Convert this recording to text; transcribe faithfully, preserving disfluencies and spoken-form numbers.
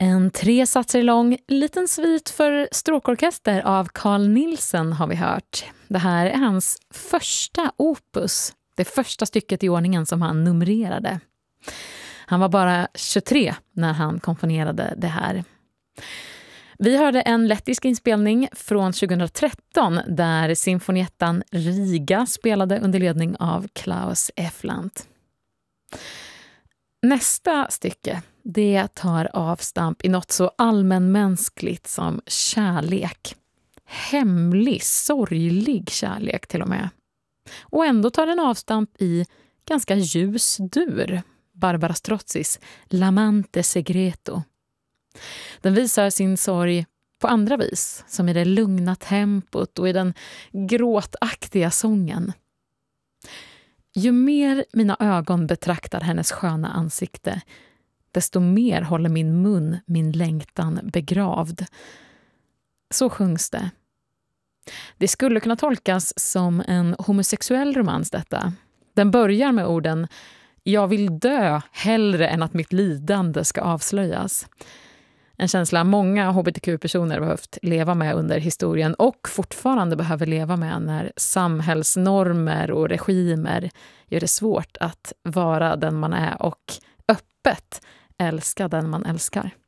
En tre satser lång liten svit för stråkorkester av Carl Nielsen har vi hört. Det här är hans första opus, det första stycket i ordningen som han numrerade. Han var bara tjugotre när han komponerade det här. Vi hörde en lettisk inspelning från tjugohundratretton där symfoniettan Riga spelade under ledning av Klaus Eflant. Nästa stycke, det tar avstamp i något så allmänmänskligt som kärlek. Hemlig, sorglig kärlek till och med. Och ändå tar den avstamp i ganska ljus dur, Barbara Strozzis L'amante segreto. Den visar sin sorg på andra vis, som i det lugna tempot och i den gråtaktiga sången. Ju mer mina ögon betraktar hennes sköna ansikte, desto mer håller min mun min längtan begravd. Så sjungs det. Det skulle kunna tolkas som en homosexuell romans detta. Den börjar med orden "Jag vill dö hellre än att mitt lidande ska avslöjas". En känsla många hbtq-personer behövt leva med under historien och fortfarande behöver leva med när samhällsnormer och regimer gör det svårt att vara den man är och öppet älska den man älskar.